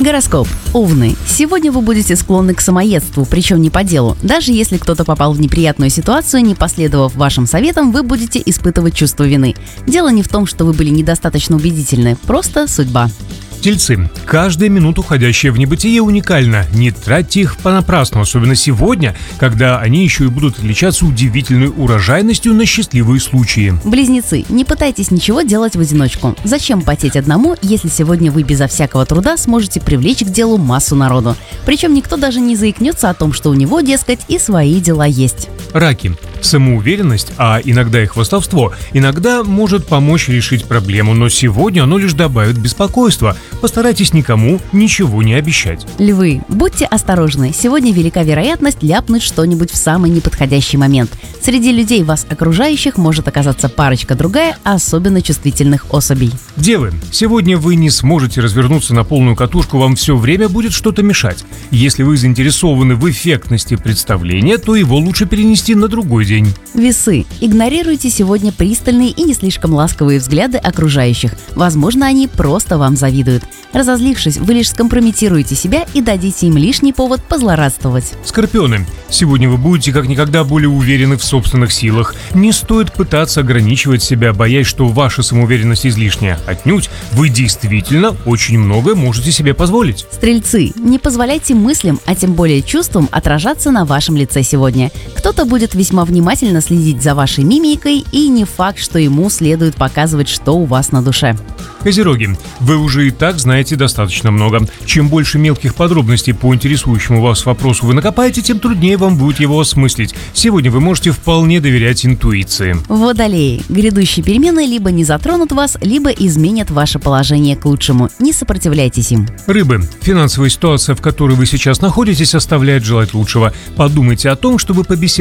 Гороскоп. Овны. Сегодня вы будете склонны к самоедству, причем не по делу. Даже если кто-то попал в неприятную ситуацию, не последовав вашим советам, вы будете испытывать чувство вины. Дело не в том, что вы были недостаточно убедительны, просто судьба. Тельцы. Каждая минута, уходящая в небытие, уникальна. Не тратьте их понапрасну, особенно сегодня, когда они еще и будут отличаться удивительной урожайностью на счастливые случаи. Близнецы. Не пытайтесь ничего делать в одиночку. Зачем потеть одному, если сегодня вы безо всякого труда сможете привлечь к делу массу народу? Причем никто даже не заикнется о том, что у него, дескать, и свои дела есть. Раки. Самоуверенность, а иногда и хвастовство, иногда может помочь решить проблему, но сегодня оно лишь добавит беспокойства. Постарайтесь никому ничего не обещать. Львы. Будьте осторожны. Сегодня велика вероятность ляпнуть что-нибудь в самый неподходящий момент. Среди людей вас окружающих может оказаться парочка другая особенно чувствительных особей. Девы. Сегодня вы не сможете развернуться на полную катушку, вам все время будет что-то мешать. Если вы заинтересованы в эффектности представления, то его лучше перенести на другой день. Весы. Игнорируйте сегодня пристальные и не слишком ласковые взгляды окружающих. Возможно, они просто вам завидуют. Разозлившись, вы лишь скомпрометируете себя и дадите им лишний повод позлорадствовать. Скорпионы. Сегодня вы будете как никогда более уверены в собственных силах. Не стоит пытаться ограничивать себя, боясь, что ваша самоуверенность излишняя. Отнюдь, вы действительно очень многое можете себе позволить. Стрельцы. Не позволяйте мыслям, а тем более чувствам, отражаться на вашем лице сегодня. Кто-то будет весьма внимательно следить за вашей мимикой, и не факт, что ему следует показывать, что у вас на душе. Козероги. Вы уже и так знаете достаточно много. Чем больше мелких подробностей по интересующему вас вопросу вы накопаете, тем труднее вам будет его осмыслить. Сегодня вы можете вполне доверять интуиции. Водолеи. Грядущие перемены либо не затронут вас, либо изменят ваше положение к лучшему. Не сопротивляйтесь им. Рыбы. Финансовая ситуация, в которой вы сейчас находитесь, оставляет желать лучшего. Подумайте о том, чтобы побеседовать